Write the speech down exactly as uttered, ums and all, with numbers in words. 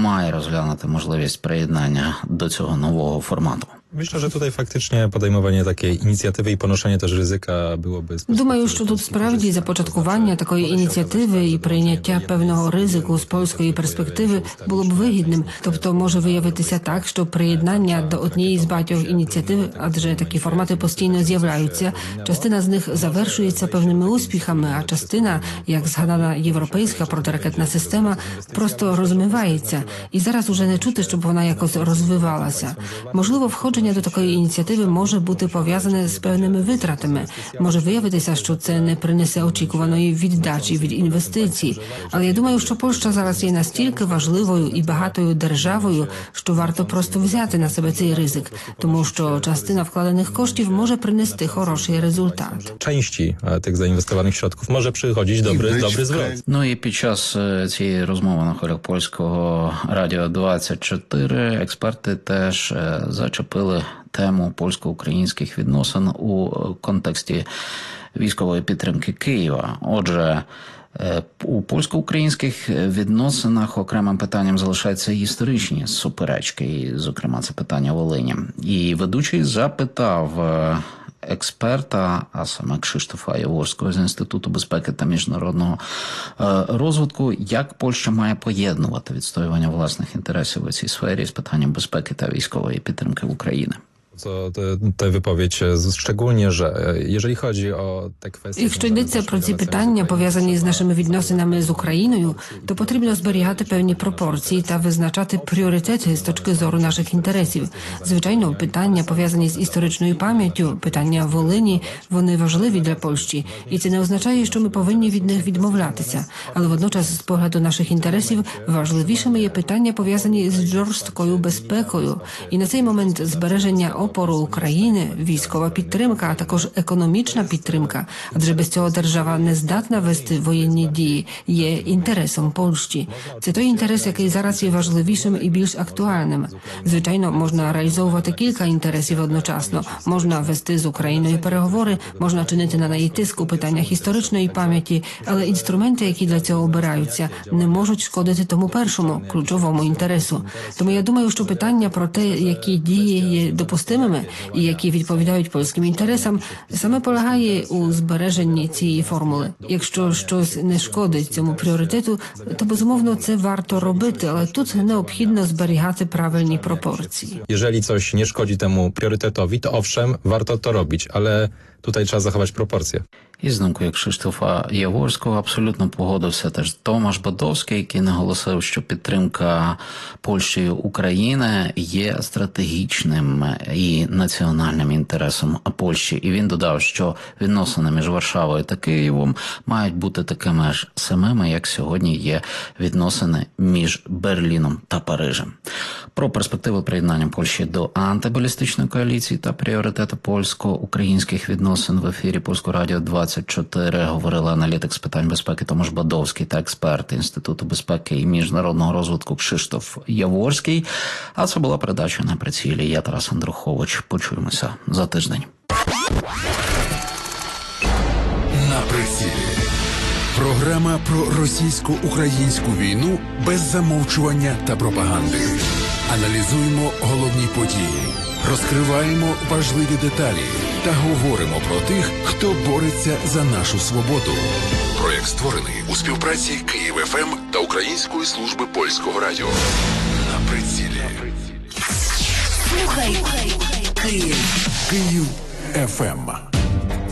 має розглянути можливість приєднання до цього нового формату. Myślę, że tutaj faktycznie podejmowanie takiej inicjatywy i ponoszenie też ryzyka byłoby... Думаю, що тут справді започаткування такої ініціативи і прийняття певного ризику з польської перспективи було б вигідним. Тобто може виявитися так, що приєднання до однієї з багатьох ініціатив, адже такі формати постійно з'являються, частина з них завершується певними успіхами, а частина, як згадана європейська протиракетна система, просто розмивається. І зараз уже не чути, щоб вона якось розвивалася. Можливо, входження до такої ініціативи може бути пов'язане з певними витратами. Може виявитися, що це не принесе очікуваної віддачі від інвестицій. Але я думаю, що Польща зараз є настільки важливою і багатою державою, що варто просто взяти на себе цей ризик, тому що частина вкладених коштів може принести хороший результат. Części tych zainwestowanych środków może przychodzić dobry, dobry zwrot. Ну і під час цієї розмови на хвилях Польського радіо двадцять чотири експерти теж зачепили тему польсько-українських відносин у контексті військової підтримки Києва. Отже, у польсько-українських відносинах окремим питанням залишаються історичні суперечки, і, зокрема, це питання Волині. І ведучий запитав експерта, а саме Кшиштофа Яворського з Інституту безпеки та міжнародного розвитку, як Польща має поєднувати відстоювання власних інтересів у цій сфері з питанням безпеки та військової підтримки України. Co tę wypowiedź, szczególnie, że jeżeli chodzi o te kwestie... Якщо йдеться про ці питання, пов'язані з нашими відносинами з Україною, то потрібно зберігати певні пропорції та визначати пріоритети з точки зору наших інтересів. Звичайно, питання, пов'язані з історичною пам'яттю, питання Волині, вони важливі для Польщі. І це не означає, що ми повинні від них відмовлятися. Але водночас, з погляду наших інтересів, важливішими є питання, пов'язані з жорсткою безпекою. І на цей момент збереження опору України, військова підтримка, а також економічна підтримка, адже без цього держава не здатна вести воєнні дії, є інтересом Польщі. Це той інтерес, який зараз є важливішим і більш актуальним. Звичайно, можна реалізовувати кілька інтересів одночасно. Можна вести з Україною переговори, можна чинити на неї тиск у питаннях історичної пам'яті, але інструменти, які для цього обираються, не можуть шкодити тому першому, ключовому інтересу. Тому я думаю, що питання про те, які дії є допустимими і які відповідають польським інтересам, саме полягає у збереженні цієї формули. Якщо щось не шкодить цьому пріоритету, то, безумовно, це варто робити, але тут необхідно зберігати правильні пропорції. Jeżeli coś nie szkodzi temu priorytetowi, to owszem, warto to robić, ale tutaj trzeba zachować proporcje. І з думкою Кшиштофа Яворського абсолютно погодився теж Томаш Бодовський, який наголосив, що підтримка Польщею України є стратегічним і національним інтересом Польщі. І він додав, що відносини між Варшавою та Києвом мають бути такими ж самими, як сьогодні є відносини між Берліном та Парижем. Про перспективи приєднання Польщі до антибалістичної коаліції та пріоритети польсько-українських відносин в ефірі Польського радіо двадцять чотири говорили аналітик з питань безпеки Томаш Бодовський та експерт Інституту безпеки і міжнародного розвитку Кшиштоф Яворський. А це була передача «На прицілі». Я Тарас Андрухович. Почуємося за тиждень. На прицілі. Програма про російсько-українську війну без замовчування та пропаганди. Аналізуємо головні події, розкриваємо важливі деталі та говоримо про тих, хто бореться за нашу свободу. Проєкт створений у співпраці Київ-ФМ та Української служби польського радіо. На прицілі. Слухай, Київ. Київ-ФМ.